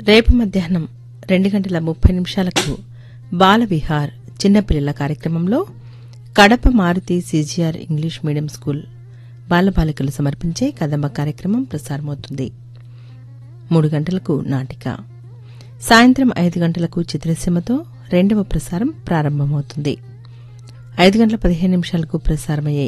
రేపు మధ్యాహ్నం 2:30 బాలవిహార్ చిన్నపిల్లల కార్యక్రమంలో Kadapa Maruti CGR English medium school బాలబాలికలు సమర్పించే కదంబ కార్యక్రమం ప్రసారమవుతుంది. 3 గంటలకు నాటిక. సాయంత్రం 5 గంటలకు చిత్రసీమతో రెండవ ప్రసారం ప్రారంభమవుతుంది. 5:15 ప్రసారమయ్యే